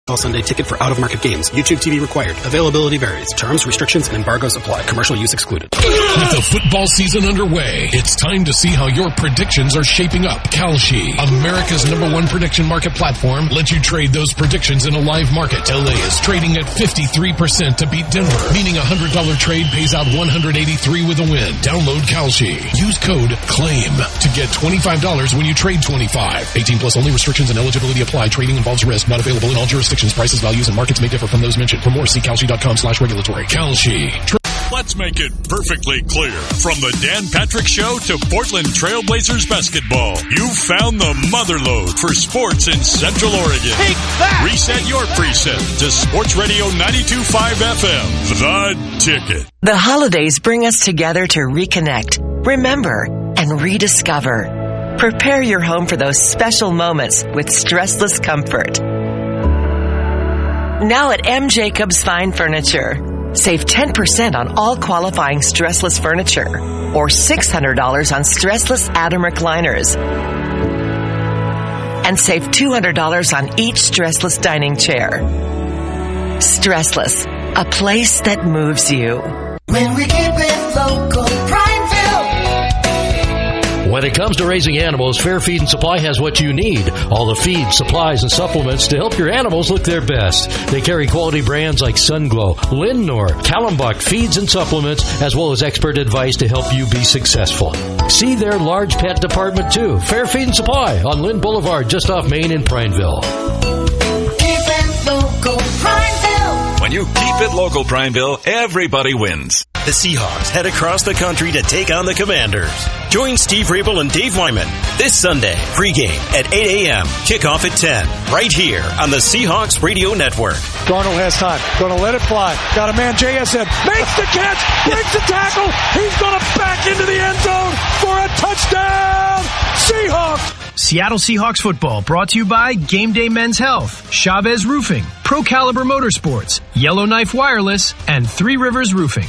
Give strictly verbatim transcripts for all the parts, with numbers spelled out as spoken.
All Sunday ticket for out-of-market games. YouTube T V required. Availability varies. Terms, restrictions, and embargoes apply. Commercial use excluded. With the football season underway, it's time to see how your predictions are shaping up. Kalshi, America's number one prediction market platform, lets you trade those predictions in a live market. L A is trading at fifty-three percent to beat Denver, meaning a one hundred dollars trade pays out one hundred eighty-three with a win. Download Kalshi. Use code CLAIM to get twenty-five dollars when you trade twenty-five. eighteen plus only. Restrictions and eligibility apply. Trading involves risk. Not available in all jurisdictions. Prices, values, and markets may differ from those mentioned. For more, see Kalshi.com slash regulatory. Kalshi. Let's make it perfectly clear. From the Dan Patrick Show to Portland Trailblazers basketball, you found the motherlode for sports in Central Oregon. Take that! Reset your preset to Sports Radio ninety-two point five F M. The Ticket. The holidays bring us together to reconnect, remember, and rediscover. Prepare your home for those special moments with stressless comfort. Now at M. Jacobs Fine Furniture. Save ten percent on all qualifying stressless furniture or six hundred dollars on stressless Adam recliners. And save two hundred dollars on each stressless dining chair. Stressless, a place that moves you. When we keep it local, Prineville. When it comes to raising animals, Fair Feed and Supply has what you need. All the feed, supplies, and supplements to help your animals look their best. They carry quality brands like Sunglow, Lindnor, Kallenbach Feeds and Supplements, as well as expert advice to help you be successful. See their large pet department too. Fair Feed and Supply on Lynn Boulevard, just off Main in Prineville. Keep it local, Prineville. When you keep it local, Prineville, everybody wins. The Seahawks head across the country to take on the Commanders. Join Steve Rabel and Dave Wyman this Sunday, pregame at eight a.m., kickoff at ten, right here on the Seahawks Radio Network. Darnold has time. Going to let it fly. Got a man, J S N. Makes the catch. Breaks the tackle. He's going to back into the end zone for a touchdown. Seahawks. Seattle Seahawks football brought to you by Game Day Men's Health, Chavez Roofing, Pro Caliber Motorsports, Yellowknife Wireless, and Three Rivers Roofing.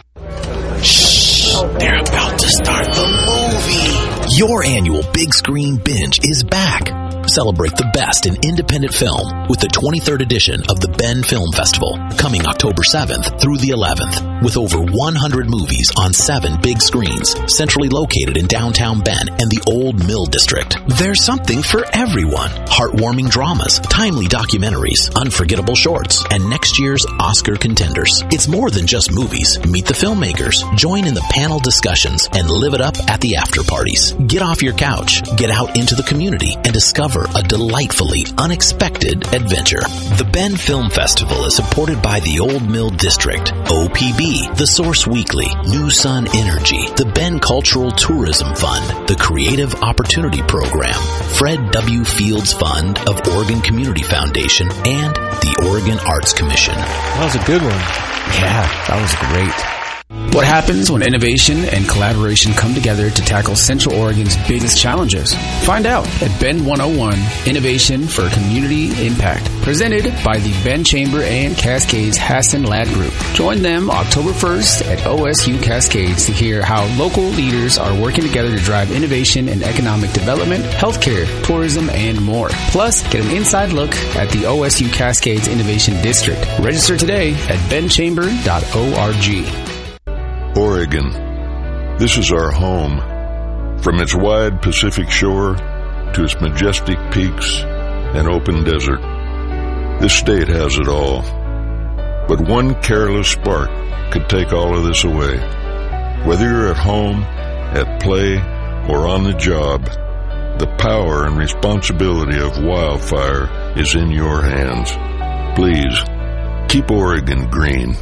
Shh, they're about to start the movie. Your annual big screen binge is back. Celebrate the best in independent film with the twenty-third edition of the Bend Film Festival, coming October seventh through the eleventh, with over one hundred movies on seven big screens, centrally located in downtown Bend and the Old Mill District. There's something for everyone. Heartwarming dramas, timely documentaries, unforgettable shorts, and next year's Oscar contenders. It's more than just movies. Meet the filmmakers, join in the panel discussions, and live it up at the after parties. Get off your couch, get out into the community, and discover a delightfully unexpected adventure. The Bend Film Festival is supported by the Old Mill District, O P B, The Source Weekly, New Sun Energy, the Bend Cultural Tourism Fund, the Creative Opportunity Program, Fred W. Fields Fund of Oregon Community Foundation, and the Oregon Arts Commission. That was a good one. Yeah, that was great. What happens when innovation and collaboration come together to tackle Central Oregon's biggest challenges? Find out at Bend one oh one, Innovation for Community Impact, presented by the Bend Chamber and Cascades Hassan Ladd Group. Join them October first at O S U Cascades to hear how local leaders are working together to drive innovation and economic development, healthcare, tourism, and more. Plus, get an inside look at the O S U Cascades Innovation District. Register today at bend chamber dot org. Oregon. This is our home. From its wide Pacific shore to its majestic peaks and open desert, this state has it all. But one careless spark could take all of this away. Whether you're at home, at play, or on the job, the power and responsibility of wildfire is in your hands. Please, keep Oregon green.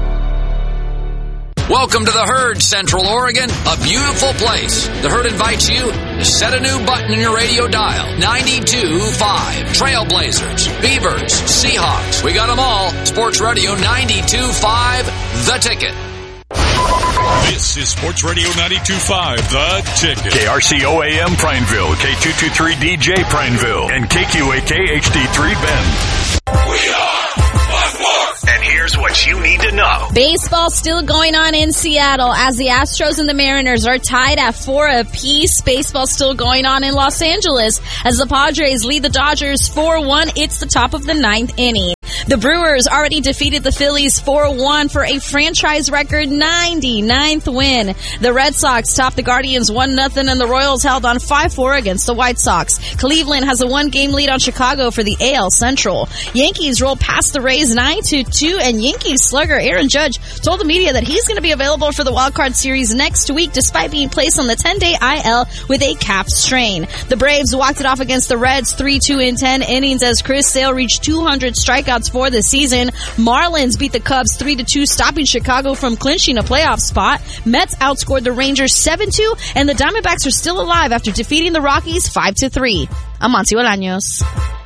Welcome to the Herd, Central Oregon, a beautiful place. The Herd invites you to set a new button in your radio dial. ninety-two point five. Trailblazers, Beavers, Seahawks. We got them all. Sports Radio ninety-two point five, The Ticket. This is Sports Radio ninety-two point five, The Ticket. K R C O A M Prineville, K two twenty-three D J Prineville, and K Q A K H D three Bend. We are one more. And here's what you need to know. Baseball still going on in Seattle as the Astros and the Mariners are tied at four apiece. Baseball still going on in Los Angeles as the Padres lead the Dodgers four one. It's the top of the ninth inning. The Brewers already defeated the Phillies four one for a franchise record ninety-ninth win. The Red Sox topped the Guardians one nothing, and the Royals held on five four against the White Sox. Cleveland has a one-game lead on Chicago for the A L Central. Yankees rolled past the Rays nine to two, and Yankees slugger Aaron Judge told the media that he's going to be available for the Wild Card Series next week despite being placed on the ten-day I L with a calf strain. The Braves walked it off against the Reds three two in ten innings as Chris Sale reached two hundred strikeouts for the season. Marlins beat the Cubs three to two, stopping Chicago from clinching a playoff spot. Mets outscored the Rangers seven two, and the Diamondbacks are still alive after defeating the Rockies five to three. I'm Monty Bolaños.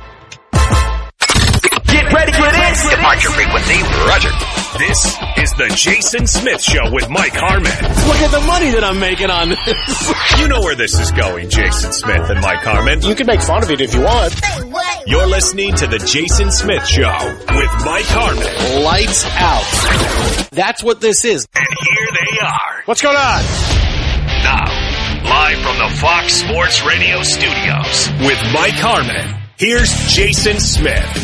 Get ready for this. Departure frequency, roger. This is the Jason Smith Show with Mike Harmon. Look at the money that I'm making on this. You know where this is going, Jason Smith and Mike Harmon. You can make fun of it if you want. You're listening to the Jason Smith Show with Mike Harmon. Lights out. That's what this is. And here they are. What's going on? Now, live from the Fox Sports Radio studios with Mike Harmon, here's Jason Smith.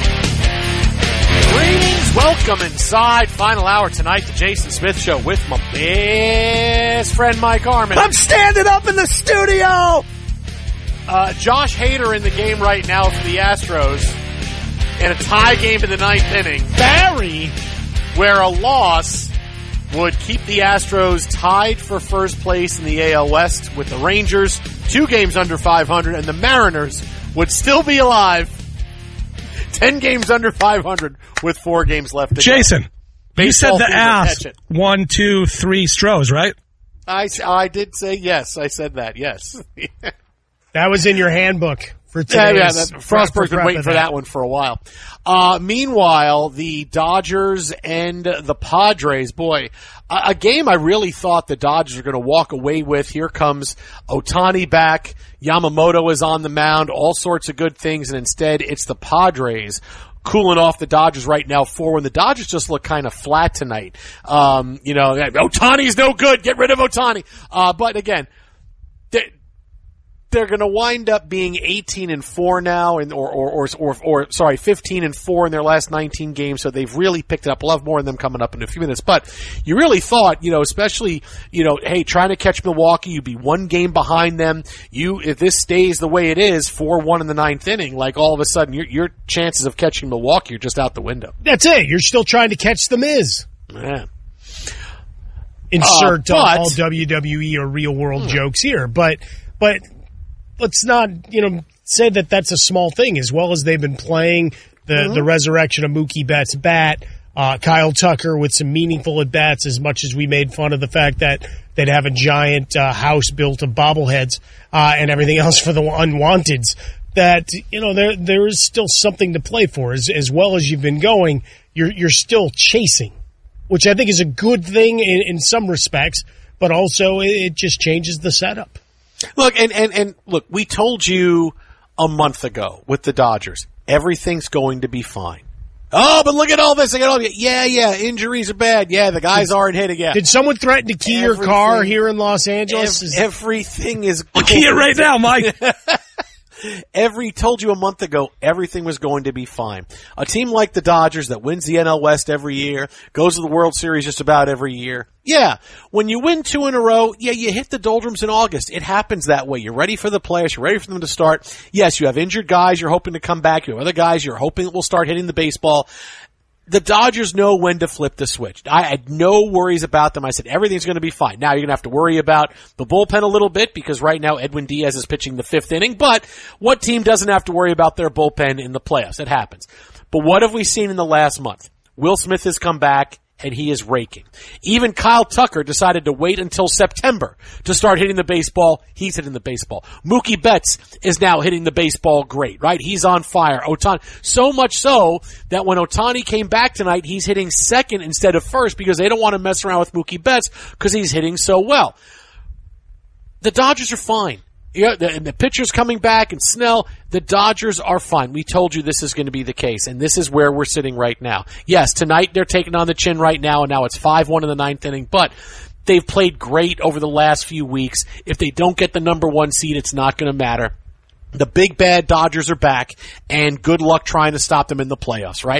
Greetings, welcome inside. Final hour tonight, the Jason Smith Show with my best friend Mike Harmon. I'm standing up in the studio! Uh, Josh Hader in the game right now for the Astros in a tie game in the ninth inning. Barry, where a loss would keep the Astros tied for first place in the A L West with the Rangers, two games under five hundred, and the Mariners would still be alive, ten games under five hundred with four games left to Jason, go. you said the ass it. one, two, three Stros, right? I, I did say yes. I said that, yes. That was in your handbook for today. Yeah, yeah, that, Frostberg's been waiting for that. that one for a while. Uh, meanwhile, the Dodgers and the Padres, boy, a, a game I really thought the Dodgers are going to walk away with. Here comes Ohtani back. Yamamoto is on the mound, all sorts of good things, and instead it's the Padres cooling off the Dodgers right now four one. The Dodgers just look kind of flat tonight. Um, you know, Ohtani's no good. Get rid of Ohtani. Uh, but again, they, they're going to wind up being eighteen and four now, and or, or or or or sorry, fifteen and four in their last nineteen games. So they've really picked it up. We'll have more of them coming up in a few minutes. But you really thought, you know, especially, you know, hey, trying to catch Milwaukee, you'd be one game behind them. You, if this stays the way it is, four one in the ninth inning, like all of a sudden your your chances of catching Milwaukee are just out the window. That's it. You're still trying to catch the Miz. Yeah. Insert uh, but, all W W E or real world hmm. jokes here, but but. Let's not, you know, say that that's a small thing. As well as they've been playing the, mm-hmm. the resurrection of Mookie Betts' bat, uh, Kyle Tucker with some meaningful at-bats, as much as we made fun of the fact that they'd have a giant uh, house built of bobbleheads uh, and everything else for the unwanteds, that, you know, there there is still something to play for. As, as well as you've been going, you're, you're still chasing, which I think is a good thing in, in some respects, but also it, it just changes the setup. Look, and, and, and look, we told you a month ago with the Dodgers, everything's going to be fine. Oh, but look at all this. I got all yeah, yeah, injuries are bad. Yeah, the guys did, aren't hitting. Yeah. Did someone threaten to key everything, your car here in Los Angeles? Ev- everything is I'll key it right now, Mike. Every told you a month ago everything was going to be fine. A team like the Dodgers that wins the N L West every year, goes to the World Series just about every year. Yeah, when you win two in a row, yeah, you hit the doldrums in August. It happens that way. You're ready for the playoffs. You're ready for them to start. Yes, you have injured guys you're hoping to come back. You have other guys you're hoping will start hitting the baseball. The Dodgers know when to flip the switch. I had no worries about them. I said everything's going to be fine. Now you're going to have to worry about the bullpen a little bit because right now Edwin Diaz is pitching the fifth inning. But what team doesn't have to worry about their bullpen in the playoffs? It happens. But what have we seen in the last month? Will Smith has come back and he is raking. Even Kyle Tucker decided to wait until September to start hitting the baseball. He's hitting the baseball. Mookie Betts is now hitting the baseball great, right? He's on fire. Ohtani, so much so that when Ohtani came back tonight, he's hitting second instead of first because they don't want to mess around with Mookie Betts because he's hitting so well. The Dodgers are fine. Yeah, the, and the pitcher's coming back, and Snell, the Dodgers are fine. We told you this is going to be the case, and this is where we're sitting right now. Yes, tonight they're taking on the chin right now, and now it's five one in the ninth inning, but they've played great over the last few weeks. If they don't get the number one seed, it's not going to matter. The big bad Dodgers are back, and good luck trying to stop them in the playoffs, right?